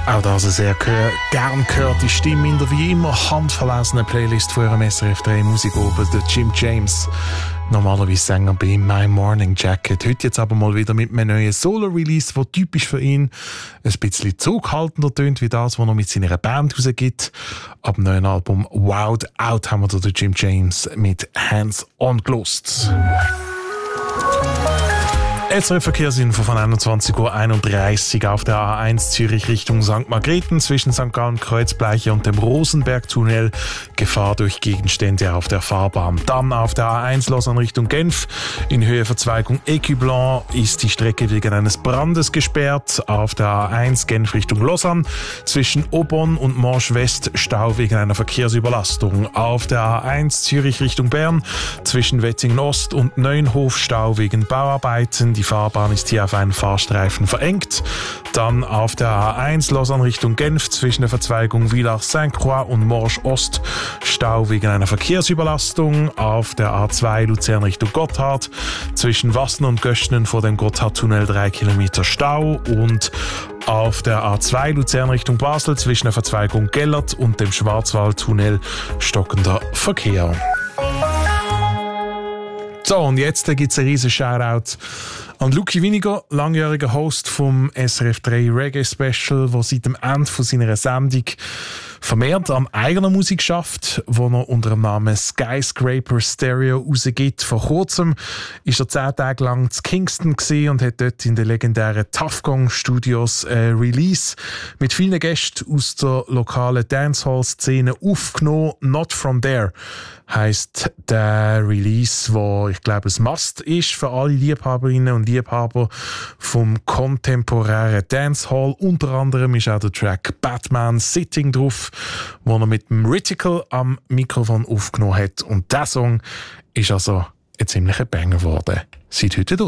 Auch das eine sehr gern gehörte Stimme in der wie immer handverlesenen Playlist von ihrem SRF 3 Musik oben, der Jim James. Normalerweise Sänger bei My Morning Jacket. Heute jetzt aber mal wieder mit einem neuen Solo-Release, der typisch für ihn ein bisschen zurückhaltender tönt, wie das, was er mit seiner Band rausgibt. Ab dem neuen Album Wild Out haben wir den Jim James mit Hands On gelost. SRF Verkehrsinfo von 21:31 Uhr auf der A1 Zürich Richtung St. Margrethen zwischen St. Gallen Kreuzbleiche und dem Rosenbergtunnel. Gefahr durch Gegenstände auf der Fahrbahn. Dann auf der A1 Lausanne Richtung Genf. In Höhe Verzweigung Écublens ist die Strecke wegen eines Brandes gesperrt. Auf der A1 Genf Richtung Lausanne zwischen Aubonne und Manche West Stau wegen einer Verkehrsüberlastung. Auf der A1 Zürich Richtung Bern zwischen Wetzingen Ost und Neunhof Stau wegen Bauarbeiten. Die Fahrbahn ist hier auf einen Fahrstreifen verengt. Dann auf der A1 Lausanne Richtung Genf zwischen der Verzweigung Villars-Saint-Croix und Morges Ost Stau wegen einer Verkehrsüberlastung. Auf der A2 Luzern Richtung Gotthard zwischen Wassen und Göschnen vor dem Gotthardtunnel 3 Kilometer Stau. Und auf der A2 Luzern Richtung Basel zwischen der Verzweigung Gellert und dem Schwarzwaldtunnel stockender Verkehr. So, und jetzt gibt es einen riesen Shoutout an Luki Winiger, langjähriger Host vom SRF 3 Reggae Special, der seit dem Ende von seiner Sendung vermehrt an eigener Musik schafft, wo er unter dem Namen Skyscraper Stereo rausgibt. Vor kurzem ist er 10 Tage lang zu Kingston und hat dort in den legendären Tough Gong Studios Release mit vielen Gästen aus der lokalen Dancehall-Szene aufgenommen. Not From There heisst der Release, wo ich glaube ein Must ist für alle Liebhaberinnen und Liebhaber vom kontemporären Dancehall. Unter anderem ist auch der Track Batman Sitting drauf, wo er mit dem Ritical am Mikrofon aufgenommen hat. Und dieser Song ist also ein ziemlicher Banger geworden. Seit heute durch.